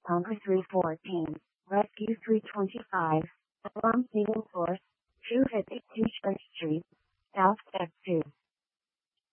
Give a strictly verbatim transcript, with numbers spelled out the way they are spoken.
Conquer three fourteen, Rescue three twenty-five, Alarm Signal Source, two fifty-two